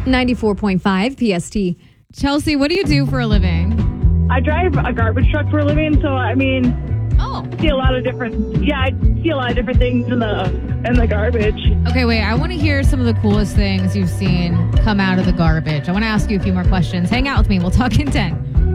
94.5 PST. Chelsea, what do you do for a living? I drive a garbage truck for a living, so I see a lot of different. Yeah, I see a lot of different things in the garbage. Okay, wait. I want to hear some of the coolest things you've seen come out of the garbage. I want to ask you a few more questions. Hang out with me. We'll talk in 10.